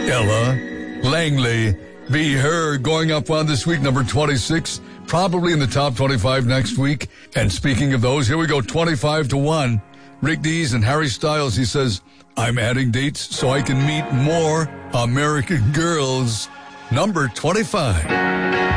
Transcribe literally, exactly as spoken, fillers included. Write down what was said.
Ella Langley, Be Her, going up on this week, number twenty-six, probably in the top twenty-five next week. And speaking of those, here we go, twenty-five to one. Rick Dees and Harry Styles, he says, I'm adding dates so I can meet more American girls. Number twenty-five.